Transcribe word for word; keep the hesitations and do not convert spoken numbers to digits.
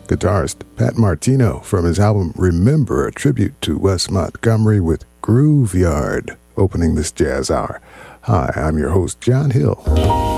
Guitarist Pat Martino from his album Remember, a tribute to Wes Montgomery with Grooveyard, opening this jazz hour. Hi, I'm your host, John Hill.